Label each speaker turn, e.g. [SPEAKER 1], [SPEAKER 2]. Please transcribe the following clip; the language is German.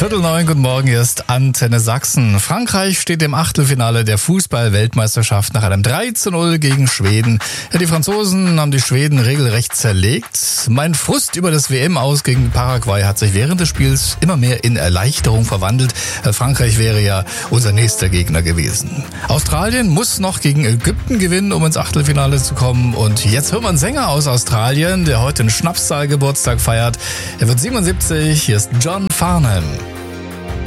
[SPEAKER 1] 8:45, guten Morgen, hier ist Antenne Sachsen. Frankreich steht im Achtelfinale der Fußball-Weltmeisterschaft nach einem 3:0 gegen Schweden. Ja, die Franzosen haben die Schweden regelrecht zerlegt. Mein Frust über das WM-Aus gegen Paraguay hat sich während des Spiels immer mehr in Erleichterung verwandelt. Frankreich wäre ja unser nächster Gegner gewesen. Australien muss noch gegen Ägypten gewinnen, um ins Achtelfinale zu kommen. Und jetzt hören wir einen Sänger aus Australien, der heute einen Schnapszahl-Geburtstag feiert. Er wird 77, hier ist John Farnham.